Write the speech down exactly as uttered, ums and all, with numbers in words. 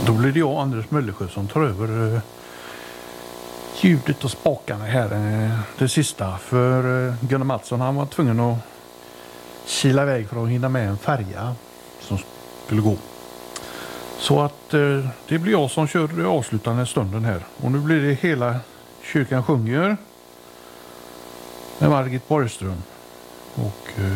Då blir det jag, Anders Möllersjö, som tar över eh, ljudet och spakarna här eh, det sista. För eh, Gunnar Mattsson, han var tvungen att kila iväg för att hinna med en färja som skulle gå. Så att eh, det blir jag som kör det avslutande stunden här. Och nu blir det hela kyrkan sjunger med Margit Borgström. Och... Eh,